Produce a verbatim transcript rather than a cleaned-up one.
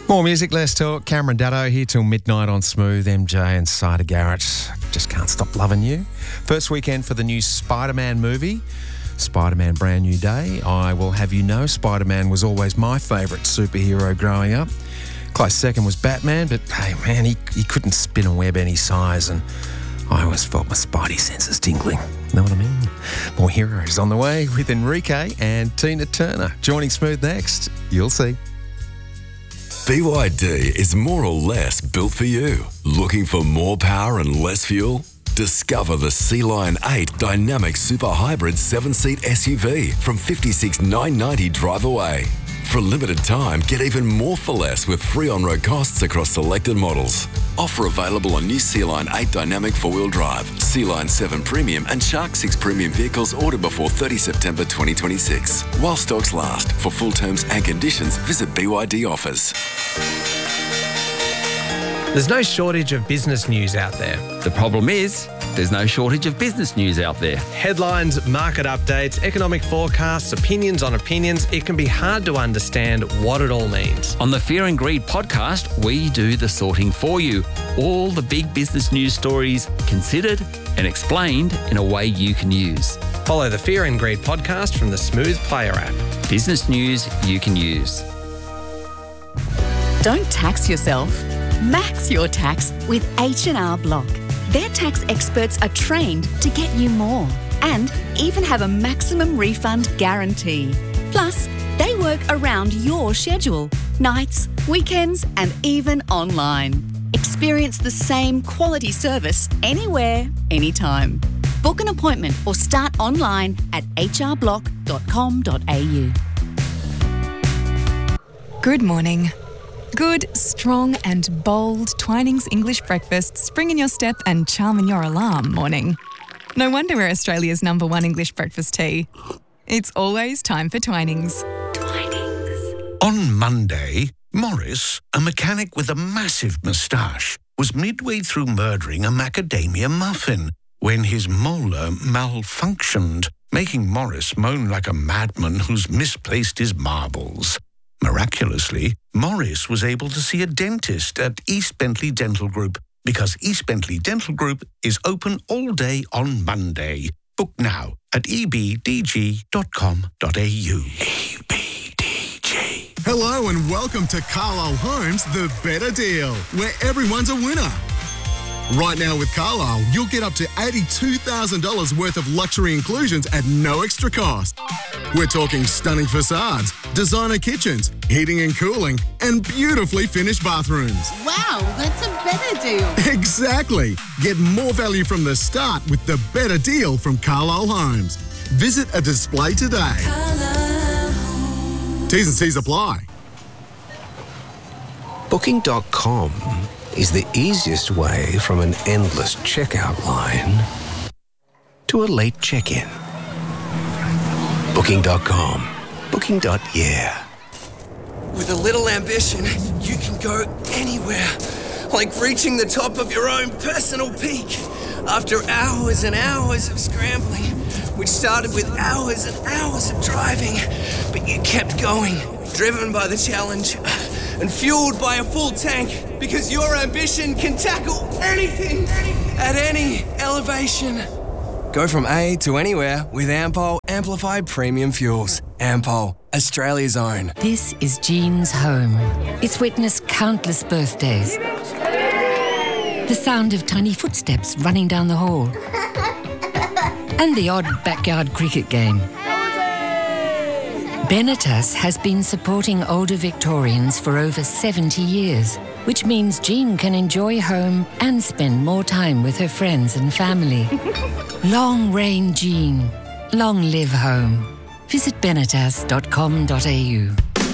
More music, less talk. Cameron Daddo here till midnight on Smooth. M J and Cider Garrett. Just can't stop loving you. First weekend for the new Spider-Man movie. Spider-Man Brand New Day. I will have you know Spider-Man was always my favourite superhero growing up. Close second was Batman, but hey man, he, he couldn't spin a web any size, and I always felt my spidey senses tingling. Know what I mean? More heroes on the way with Enrique and Tina Turner. Joining Smooth next. You'll see. B Y D is more or less built for you. Looking for more power and less fuel? Discover the Sea Lion eight Dynamic Super Hybrid seven-seat S U V from fifty-six thousand nine hundred ninety dollars drive away. For a limited time, get even more for less with free on-road costs across selected models. Offer available on new Sea Lion eight Dynamic four-wheel drive, Sea Lion seven Premium and Shark six Premium vehicles ordered before thirtieth September twenty twenty-six. While stocks last. For full terms and conditions, visit B Y D Offers. There's no shortage of business news out there. The problem is, there's no shortage of business news out there. Headlines, market updates, economic forecasts, opinions on opinions. It can be hard to understand what it all means. On the Fear and Greed podcast, we do the sorting for you. All the big business news stories considered and explained in a way you can use. Follow the Fear and Greed podcast from the Smooth Player app. Business news you can use. Don't tax yourself. Max your tax with H and R Block. Their tax experts are trained to get you more and even have a maximum refund guarantee. Plus, they work around your schedule, nights, weekends, and even online. Experience the same quality service anywhere, anytime. Book an appointment or start online at h r block dot com dot a u. Good morning. Good, strong and bold Twinings English breakfast spring in your step and charm in your alarm morning. No wonder we're Australia's number one English breakfast tea. It's always time for Twinings. Twinings. On Monday, Morris, a mechanic with a massive moustache, was midway through murdering a macadamia muffin when his molar malfunctioned, making Morris moan like a madman who's misplaced his marbles. Miraculously, Morris was able to see a dentist at East Bentley Dental Group because East Bentley Dental Group is open all day on Monday. Book now at e b d g dot com dot a u. E B D G. Hello and welcome to Carlisle Homes, the better deal, where everyone's a winner. Right now with Carlisle, you'll get up to eighty-two thousand dollars worth of luxury inclusions at no extra cost. We're talking stunning facades, designer kitchens, heating and cooling, and beautifully finished bathrooms. Wow, that's a better deal. Exactly. Get more value from the start with the better deal from Carlisle Homes. Visit a display today. T's and C's apply. Booking dot com is the easiest way from an endless checkout line to a late check-in. Booking dot com. Booking. Yeah. With a little ambition, you can go anywhere, like reaching the top of your own personal peak. After hours and hours of scrambling, which started with hours and hours of driving, but you kept going, driven by the challenge and fueled by a full tank, because your ambition can tackle anything at any elevation. Go from A to anywhere with Ampol Amplified Premium Fuels. Ampol, Australia's own. This is Jean's home. It's witnessed countless birthdays. The sound of tiny footsteps running down the hall. And the odd backyard cricket game. Benetas has been supporting older Victorians for over seventy years, which means Jean can enjoy home and spend more time with her friends and family. Long reign Jean. Long live home. Visit benetas dot com dot a u.